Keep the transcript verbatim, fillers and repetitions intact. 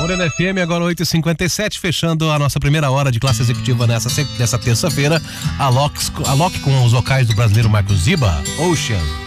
Morena F M, agora oito e cinquenta e sete, fechando a nossa primeira hora de classe executiva nessa, nessa terça-feira. A Loki, a Loki com os vocais do brasileiro Marcos Ziba, Ocean.